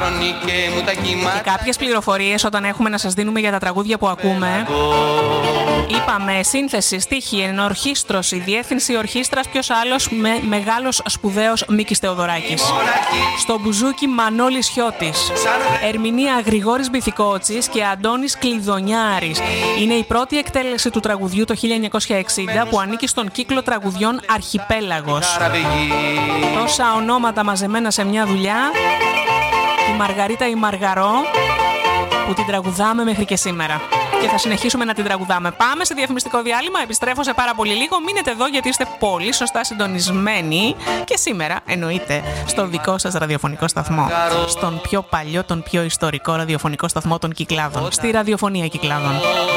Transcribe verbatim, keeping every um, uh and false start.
Και κάποιες πληροφορίες όταν έχουμε να σας δίνουμε για τα τραγούδια που ακούμε. Είπαμε σύνθεση, στίχη, ενορχήστρωση, διεύθυνση ορχήστρας, ποιος άλλος, με μεγάλος σπουδαίος Μίκης Θεοδωράκης. Στο μπουζούκι Μανώλης Χιώτης. Ερμηνεία Γρηγόρης Μπιθικότσης και Αντώνης Κλειδονιάρης. Είναι η πρώτη εκτέλεση του τραγουδιού το χίλια εννιακόσια εξήντα που ανήκει στον κύκλο τραγουδιών Αρχιπέλαγος. Τόσα ονόματα μαζεμένα σε μια δουλειά. Η Μαργαρίτα η Μαργαρό που την τραγουδάμε μέχρι και σήμερα. Και θα συνεχίσουμε να την τραγουδάμε. Πάμε σε διαφημιστικό διάλειμμα. Επιστρέφω σε πάρα πολύ λίγο. Μείνετε εδώ γιατί είστε πολύ σωστά συντονισμένοι. Και σήμερα εννοείται στο δικό σας ραδιοφωνικό σταθμό. Στον πιο παλιό, τον πιο ιστορικό ραδιοφωνικό σταθμό των Κυκλάδων. Στη ραδιοφωνία Κυκλάδων.